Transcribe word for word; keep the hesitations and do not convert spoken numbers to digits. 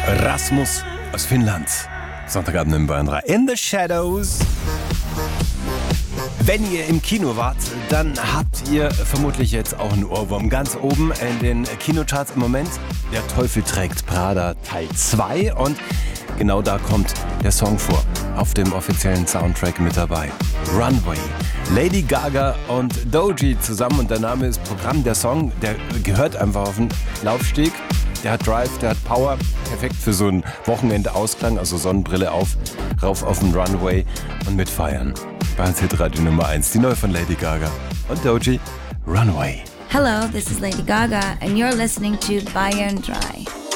Rasmus aus Finnland. Sonntagabend in Bayern drei. In the Shadows. Wenn ihr im Kino wart, dann habt ihr vermutlich jetzt auch einen Ohrwurm. Ganz oben in den Kinocharts im Moment. Der Teufel trägt Prada Teil zwei. Und genau da kommt der Song vor. Auf dem offiziellen Soundtrack mit dabei. Runway. Lady Gaga und Doechii zusammen. Und der Name ist Programm. Der Song, der gehört einfach auf den Laufsteg. Der hat Drive, der hat Power. Perfekt für so einen Wochenendausklang. Also Sonnenbrille auf, rauf auf den Runway und mitfeiern. Bayerns Hitradio Nummer eins. Die neue von Lady Gaga und Doechii. Runway. Hello, this is Lady Gaga and you're listening to Bayern Dry.